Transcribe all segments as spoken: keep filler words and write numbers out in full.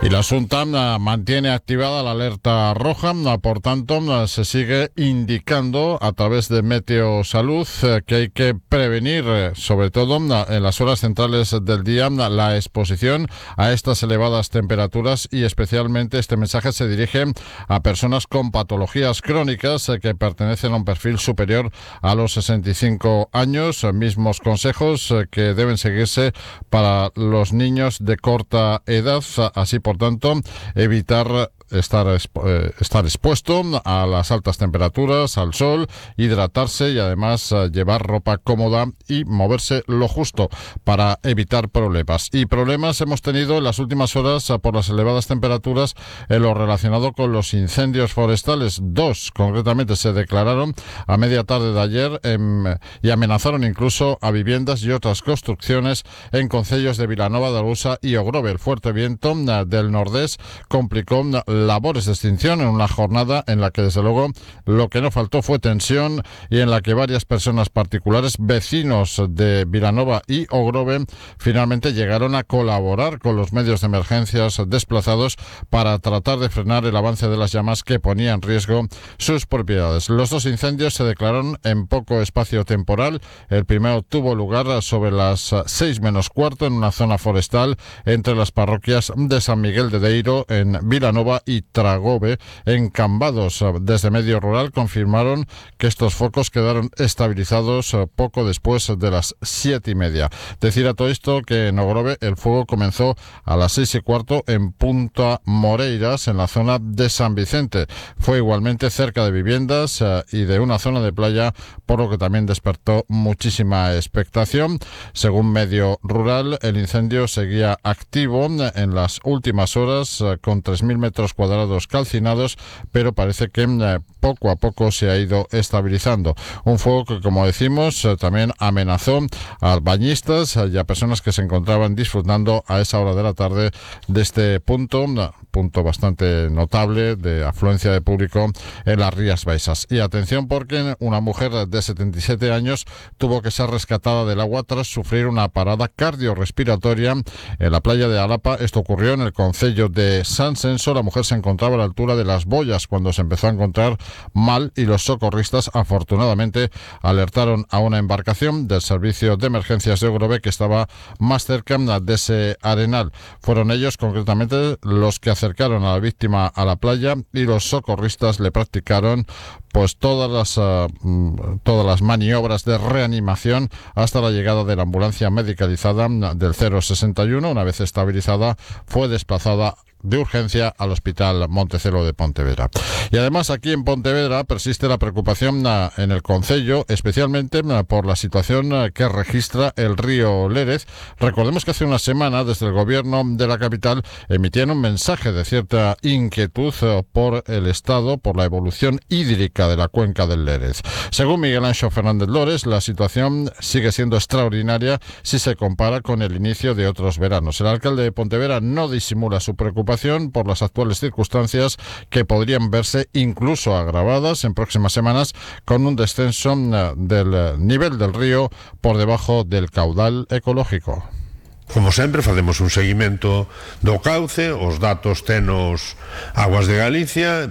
Y la Xunta mantiene activada la alerta roja, por tanto se sigue indicando a través de Meteosalud que hay que prevenir, sobre todo en las horas centrales del día, la exposición a estas elevadas temperaturas, y especialmente este mensaje se dirige a personas con patologías crónicas que pertenecen a un perfil superior a los sesenta y cinco años. Mismos consejos que deben seguirse para los niños de corta edad, así por tanto evitar estar, eh, estar expuesto a las altas temperaturas, al sol, hidratarse y además eh, llevar ropa cómoda y moverse lo justo para evitar problemas. Y problemas hemos tenido en las últimas horas eh, por las elevadas temperaturas en lo relacionado con los incendios forestales. Dos concretamente se declararon a media tarde de ayer en, y amenazaron incluso a viviendas y otras construcciones en concellos de Vilanova de Arousa y Ogrove. El fuerte viento eh, del nordés complicó labores de extinción en una jornada en la que desde luego lo que no faltó fue tensión, y en la que varias personas particulares, vecinos de Vilanova y Ogrove, finalmente llegaron a colaborar con los medios de emergencias desplazados para tratar de frenar el avance de las llamas que ponía en riesgo sus propiedades. Los dos incendios se declararon en poco espacio temporal. El primero tuvo lugar sobre las seis menos cuarto en una zona forestal entre las parroquias de San Miguel de Deiro en Vilanova y Tragove en Cambados. Desde Medio Rural confirmaron que estos focos quedaron estabilizados poco después de las siete y media. Decir a todo esto que en Ogrove el fuego comenzó a las seis y cuarto en Punta Moreiras, en la zona de San Vicente. Fue igualmente cerca de viviendas eh, y de una zona de playa, por lo que también despertó muchísima expectación. Según Medio Rural, el incendio seguía activo en las últimas horas eh, con tres mil metros cuadrados calcinados, pero parece que eh, poco a poco se ha ido estabilizando. Un fuego que, como decimos, eh, también amenazó a bañistas y a personas que se encontraban disfrutando a esa hora de la tarde de este punto, punto bastante notable de afluencia de público en las Rías Baixas. Y atención, porque una mujer de setenta y siete años tuvo que ser rescatada del agua tras sufrir una parada cardiorrespiratoria en la playa de Alapa. Esto ocurrió en el concello de San Censo. La mujer se encontraba a la altura de Las Boyas cuando se empezó a encontrar mal, y los socorristas afortunadamente alertaron a una embarcación del servicio de emergencias de Ogrove que estaba más cerca de ese arenal. Fueron ellos concretamente los que acercaron a la víctima a la playa, y los socorristas le practicaron pues todas las uh, todas las maniobras de reanimación hasta la llegada de la ambulancia medicalizada del cero sesenta y uno. Una vez estabilizada, fue desplazada de urgencia al Hospital Montecelo de Pontevedra. Y además aquí en Pontevedra persiste la preocupación en el concello, especialmente por la situación que registra el río Lérez. Recordemos que hace una semana desde el gobierno de la capital emitían un mensaje de cierta inquietud por el estado, por la evolución hídrica de la cuenca del Lérez. Según Miguel Anxo Fernández Lores, la situación sigue siendo extraordinaria si se compara con el inicio de otros veranos. El alcalde de Pontevedra no disimula su preocupación por las actuales circunstancias, que podrían verse incluso agravadas en próximas semanas con un descenso del nivel del río por debajo del caudal ecológico. Como sempre, facemos un seguimento do cauce, os datos tenos Aguas de Galicia,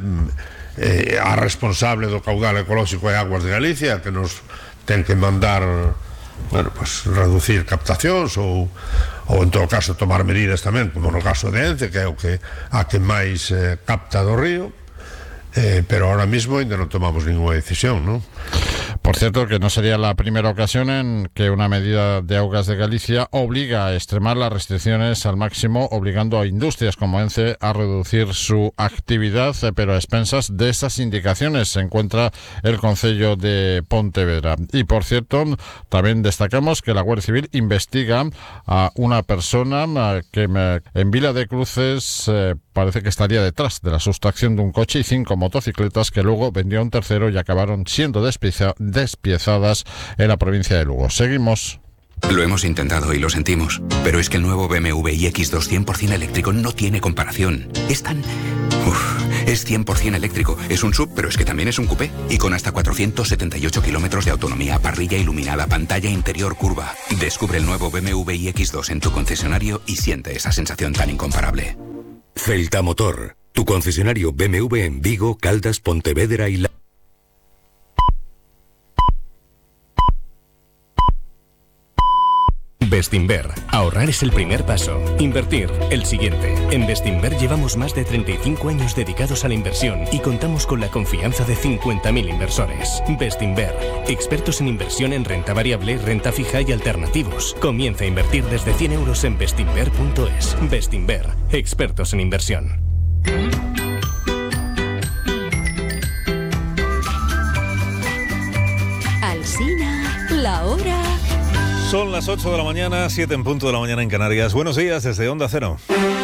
eh, a responsable do caudal ecolóxico é Aguas de Galicia, que nos ten que mandar, bueno, pues reducir captacións ou ou en todo caso tomar medidas tamén, como no caso de Ence, que é o que a que máis eh, capta do río, eh, pero ahora mismo ainda non tomamos ninguna decisión, ¿no? Por cierto, que no sería la primera ocasión en que una medida de Aguas de Galicia obliga a extremar las restricciones al máximo, obligando a industrias como Ence a reducir su actividad, pero a expensas de esas indicaciones se encuentra el concello de Pontevedra. Y por cierto, también destacamos que la Guardia Civil investiga a una persona que en Vila de Cruces eh, parece que estaría detrás de la sustracción de un coche y cinco motocicletas que luego vendió a un tercero y acabaron siendo despieza, despiezadas en la provincia de Lugo. Seguimos. Lo hemos intentado y lo sentimos, pero es que el nuevo B M W iX dos cien por ciento eléctrico no tiene comparación. Es tan... Uf, es cien por ciento eléctrico. Es un sub, pero es que también es un coupé. Y con hasta cuatrocientos setenta y ocho kilómetros de autonomía, parrilla iluminada, pantalla interior curva. Descubre el nuevo B M W iX dos en tu concesionario y siente esa sensación tan incomparable. Celta Motor, tu concesionario B M W en Vigo, Caldas, Pontevedra y La... Bestinver. Ahorrar es el primer paso. Invertir, el siguiente. En Bestinver llevamos más de treinta y cinco años dedicados a la inversión y contamos con la confianza de cincuenta mil inversores. Bestinver. Expertos en inversión en renta variable, renta fija y alternativos. Comienza a invertir desde cien euros en bestinver punto es. Bestinver. Expertos en inversión. Alsina, la hora. Son las ocho de la mañana, siete en punto de la mañana en Canarias. Buenos días desde Onda Cero.